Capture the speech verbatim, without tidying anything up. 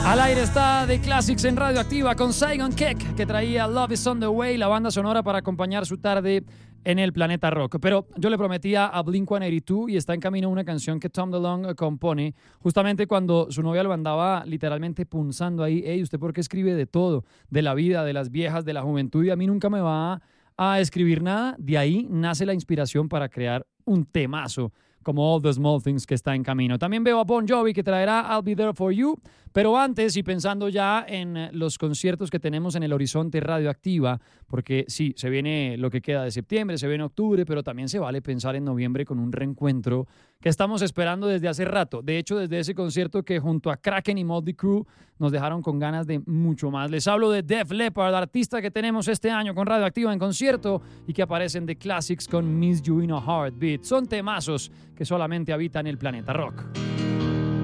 Al aire está The Classics en Radioactiva con Saigon Kick, que traía Love is on the Way, la banda sonora para acompañar su tarde en el planeta rock. Pero yo le prometía a Blink ciento ochenta y dos y está en camino una canción que Tom DeLonge compone justamente cuando su novia lo andaba literalmente punzando ahí. Hey, ¿usted por qué escribe de todo? De la vida, de las viejas, de la juventud, y a mí nunca me va a, a escribir nada. De ahí nace la inspiración para crear un temazo como All the Small Things, que está en camino. También veo a Bon Jovi, que traerá I'll Be There For You, pero antes, y pensando ya en los conciertos que tenemos en el horizonte Radioactiva, porque sí, se viene lo que queda de septiembre, se viene octubre, pero también se vale pensar en noviembre con un reencuentro que estamos esperando desde hace rato. De hecho, desde ese concierto que junto a Kraken y Motley Crue nos dejaron con ganas de mucho más. Les hablo de Def Leppard, artista que tenemos este año con Radioactiva en concierto y que aparece en The Classics con Miss You in a Heartbeat. Son temazos que solamente habitan el planeta rock.